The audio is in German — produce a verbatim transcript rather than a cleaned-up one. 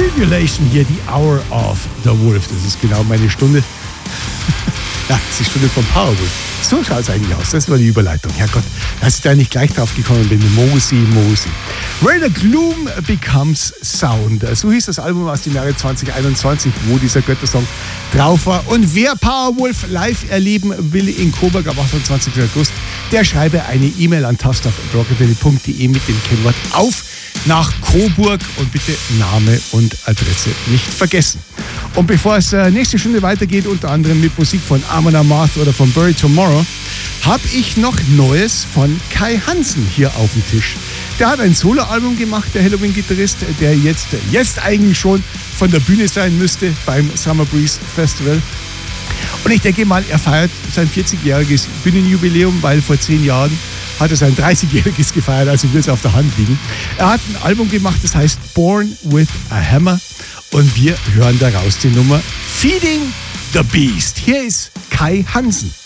Tribulation hier, die Hour of the Wolf. Das ist genau meine Stunde. Ja, das ist die Stunde vom Powerwolf. So schaut es eigentlich aus. Das war die Überleitung. Herrgott, dass ich da nicht gleich drauf gekommen bin. Mosi, Mosi. Where the Gloom Becomes Sound. So hieß das Album aus dem Jahre zwanzig einundzwanzig, wo dieser Göttersong drauf war. Und wer Powerwolf live erleben will in Coburg am achtundzwanzigsten August, der schreibe eine E-Mail an taft at rockabilly punkt de mit dem Kennwort auf nach Coburg und bitte Name und Adresse nicht vergessen. Und bevor es äh, nächste Stunde weitergeht, unter anderem mit Musik von Amon Amarth oder von Bury Tomorrow, habe ich noch Neues von Kai Hansen hier auf dem Tisch. Der hat ein Soloalbum gemacht, der Halloween-Gitarrist, der jetzt, jetzt eigentlich schon von der Bühne sein müsste beim Summer Breeze Festival. Und ich denke mal, er feiert sein vierzigjähriges Bühnenjubiläum, weil vor zehn Jahren hat er sein dreißigjähriges gefeiert, also will es auf der Hand liegen. Er hat ein Album gemacht, das heißt Born with a Hammer. Und wir hören daraus die Nummer Feeding the Beast. Hier ist Kai Hansen.